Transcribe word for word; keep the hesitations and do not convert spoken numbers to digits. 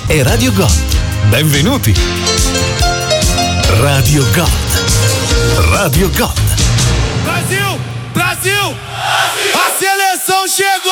è Radio Gold. Benvenuti. Radio Gold. Radio Gold. Brasil! Brasil! A seleção chegou!